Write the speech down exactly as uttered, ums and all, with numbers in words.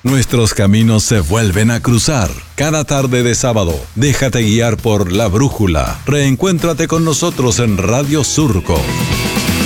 Nuestros caminos se vuelven a cruzar. Cada tarde de sábado, déjate guiar por La Brújula. Reencuéntrate con nosotros en Radio Surco.